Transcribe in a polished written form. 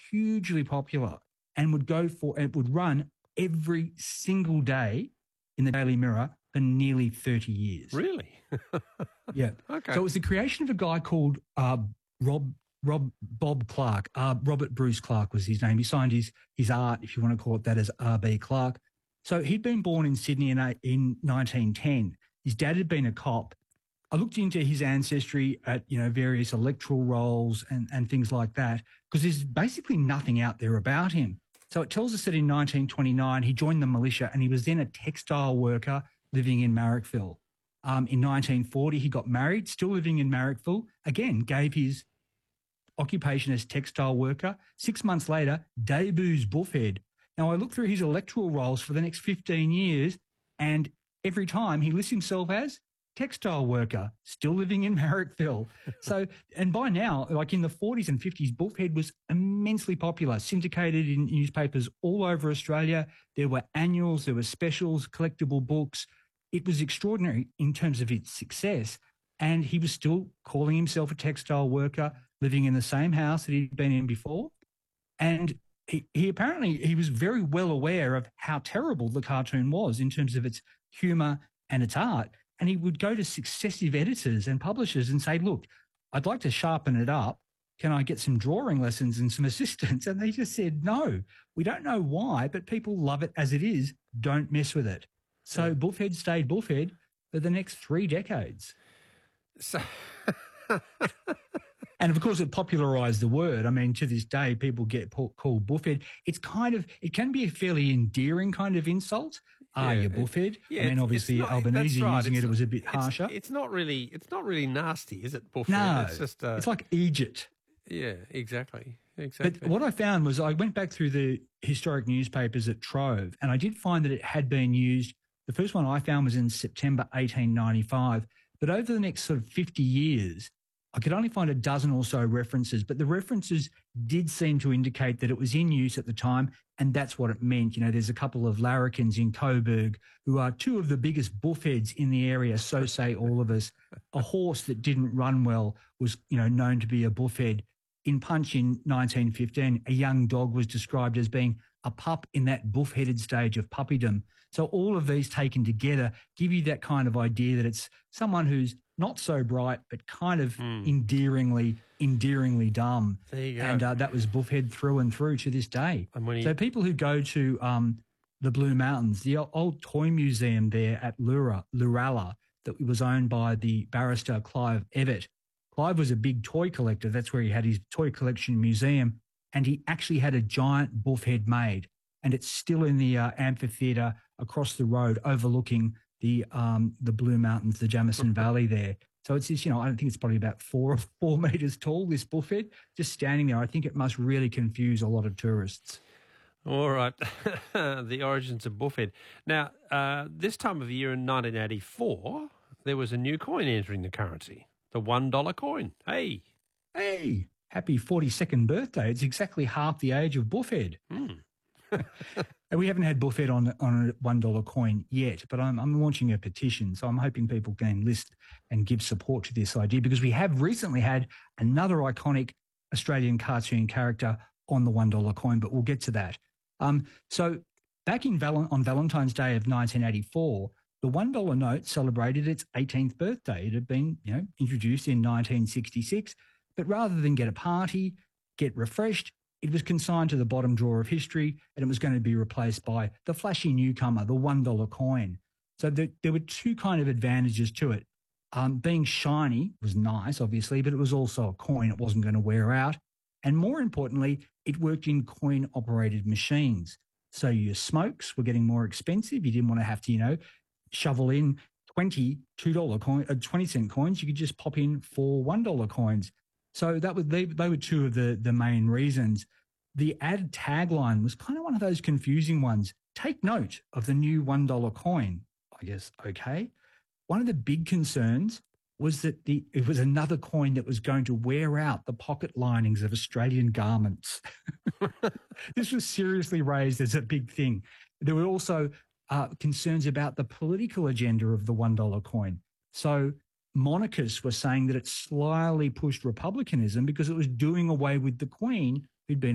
hugely popular and it would run every single day in the Daily Mirror for nearly 30 years. Really? Yeah. Okay. So it was the creation of a guy called Bob Clark. Robert Bruce Clark was his name. He signed his art, if you want to call it that, as R.B. Clark. So he'd been born in Sydney in 1910. His dad had been a cop. I looked into his ancestry at, various electoral rolls and things like that, because there's basically nothing out there about him. So it tells us that in 1929, he joined the militia and he was then a textile worker living in Marrickville. In 1940, he got married, still living in Marrickville, again, gave his occupation as textile worker. 6 months later, debuts Buffhead. Now, I looked through his electoral rolls for the next 15 years, and every time he lists himself as textile worker, still living in Marrickville. So, and by now, like in the 40s and 50s, Buffhead was immensely popular, syndicated in newspapers all over Australia. There were annuals, there were specials, collectible books. It was extraordinary in terms of its success. And he was still calling himself a textile worker, living in the same house that he'd been in before. And he apparently was very well aware of how terrible the cartoon was in terms of its humour and its art. And he would go to successive editors and publishers and say, look, I'd like to sharpen it up. Can I get some drawing lessons and some assistance? And they just said, no, we don't know why, but people love it as it is. Don't mess with it. So Buffhead stayed Buffhead for the next 3 decades. So... And, of course, it popularised the word. I mean, to this day, people get called Buffhead. It can be a fairly endearing kind of insult. You Buffhead? Yeah, I mean, obviously, Albanese using it was a bit harsher. It's not really nasty, is it, Buffhead? No, it's just it's like Egypt. Yeah, exactly. But what I found was I went back through the historic newspapers at Trove, and I did find that it had been used. The first one I found was in September 1895. But over the next sort of 50 years, I could only find a dozen or so references, but the references did seem to indicate that it was in use at the time, and that's what it meant. There's a couple of larrikins in Coburg who are 2 of the biggest buffheads in the area, so say all of us. A horse that didn't run well was, known to be a buffhead. In Punch in 1915, a young dog was described as being a pup in that buff-headed stage of puppydom. So all of these taken together give you that kind of idea that it's someone who's not so bright, but kind of endearingly dumb. There you go. And that was Buffhead through and through to this day. So people who go to the Blue Mountains, the old toy museum there at Lurala that was owned by the barrister Clive Evatt. Clive was a big toy collector. That's where he had his toy collection museum, and he actually had a giant Buffhead made, and it's still in the amphitheatre across the road overlooking the Blue Mountains, the Jamison Valley there. So it's just, I don't think it's probably about 4 metres tall, this Buffhead, just standing there. I think it must really confuse a lot of tourists. All right. The origins of Buffhead. Now, this time of year in 1984, there was a new coin entering the currency, the $1 coin. Hey, happy 42nd birthday. It's exactly half the age of Buffhead. And we haven't had Buffhead on a $1 coin yet, but I'm launching a petition, so I'm hoping people can enlist and give support to this idea, because we have recently had another iconic Australian cartoon character on the $1 coin, but we'll get to that. So back on Valentine's Day of 1984, the $1 note celebrated its 18th birthday. It had been, introduced in 1966, but rather than get a party, get refreshed, it was consigned to the bottom drawer of history, and it was going to be replaced by the flashy newcomer, the $1 coin. So there were 2 kind of advantages to it. Being shiny was nice, obviously, but it was also a coin. It wasn't going to wear out. And more importantly, it worked in coin-operated machines. So your smokes were getting more expensive. You didn't want to have to, shovel in 20 cent coins. You could just pop in 4 $1 coins. So they were 2 of the main reasons. The ad tagline was kind of one of those confusing ones. Take note of the new $1 coin. I guess, okay. One of the big concerns was that it was another coin that was going to wear out the pocket linings of Australian garments. This was seriously raised as a big thing. There were also concerns about the political agenda of the $1 coin. So monarchists were saying that it slyly pushed republicanism because it was doing away with the Queen, who'd been